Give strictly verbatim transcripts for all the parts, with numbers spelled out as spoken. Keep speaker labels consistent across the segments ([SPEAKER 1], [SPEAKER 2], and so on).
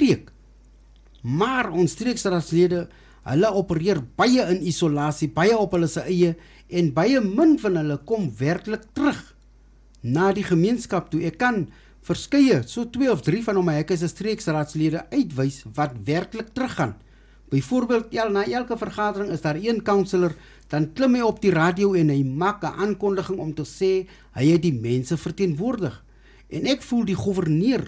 [SPEAKER 1] streek. Maar ons streeksraadslede, hulle opereer baie in isolasie, baie op hulle se eie, en baie min van hulle kom werklik terug na die gemeenskap toe. Ek kan verskeie, so twee of drie van hom, ek is 'n streeksraadslede uitwys wat werklik teruggaan. Byvoorbeeld, el, na elke vergadering is daar een counselor, dan klim hy op die radio en hy maak 'n aankondiging om te sê, hy het die mense verteenwoordig. En ek voel die gouverneur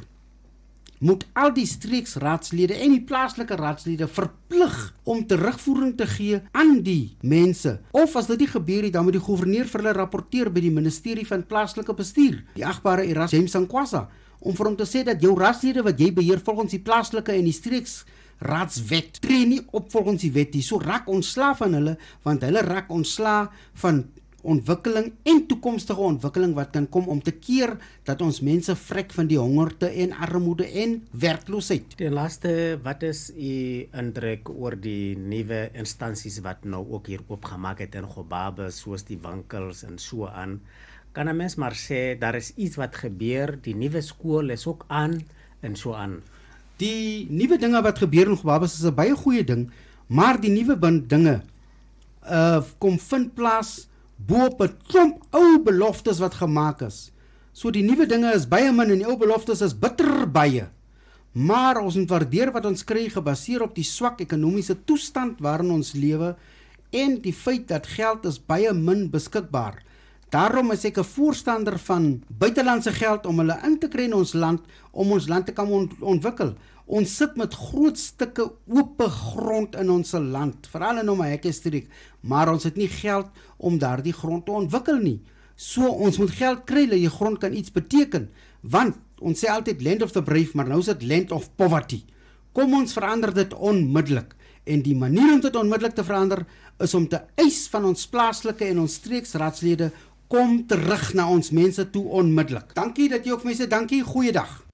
[SPEAKER 1] moet al die streeksraadslede en die plaaslike raadslede verplig om terugvoering te gee aan die mense. Of as dit nie gebeur nie, dan moet die gouverneur vir hulle rapporteer by die ministerie van plaaslike bestuur, die agbare Eras James Sankwasa, om vir hom te sê dat jou raadslede wat jy beheer volgens die plaaslike en die streeksraadswet tree nie op volgens die wet nie. So raak ontslaa van hulle, want hulle raak ontslaa van ontwikkeling en toekomstige ontwikkeling wat kan kom om te keer dat ons mense vrek van die hongerte en armoede en werkloosheid.
[SPEAKER 2] Ten laaste, wat is u indruk oor die nuwe instansies wat nou ook hier opgemaak het in Gobabe, soos die winkels en so aan? Kan 'n mens maar sê, daar is iets wat gebeur, die nuwe skool is ook aan en so aan?
[SPEAKER 1] Die nuwe dinge wat gebeur in Gobabe is 'n baie goeie ding, maar die nuwe dinge uh, kom vind plaas bo op 'n klomp ou beloftes wat gemaak is. So die nuwe dinge is baie min en die ou beloftes is bitter baie. Maar ons moet waardeer wat ons kry gebaseer op die swak ekonomiese toestand waarin ons lewe en die feit dat geld is baie min beskikbaar. Daarom is ek 'n voorstander van buitelandse geld om hulle in te kry in ons land, om ons land te kan ont ontwikkel. Ons sit met groot stukke oop grond in ons land, veral in Omaheke streek, maar ons het nie geld om daardie grond te ontwikkel nie. So ons moet geld kry dat die grond kan iets beteken, want ons sê altyd land of the brave, maar nou is dit land of poverty. Kom ons verander dit onmiddellik. En die manier om dit onmiddellik te verander is om te eis van ons plaaslike en ons streeksraadslede, kom terug na ons mense toe onmiddellik. Dankie dat jy ook vir my sê, dankie, goeiedag.